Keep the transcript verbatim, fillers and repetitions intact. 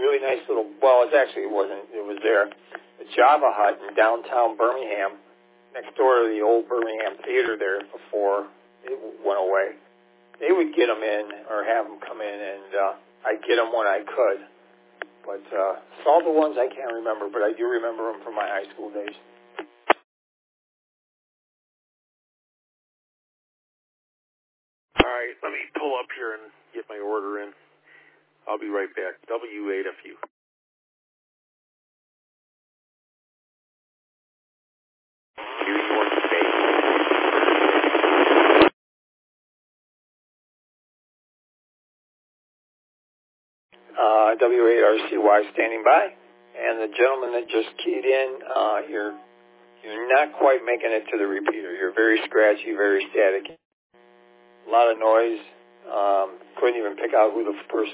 really nice little, well, it's actually, it wasn't, it was there, a Java Hut in downtown Birmingham, next door to the old Birmingham Theater there before it went away. They would get them in or have them come in, and uh, I'd get them when I could. But uh, salted ones I can't remember, but I do remember them from my high school days. All right, let me pull up here and get my order in. I'll be right back. W eight F U. New York State. Uh, W eight R C Y standing by. And the gentleman that just keyed in, uh, you're, you're not quite making it to the repeater. You're very scratchy, very static. A lot of noise. Um, couldn't even pick out who the person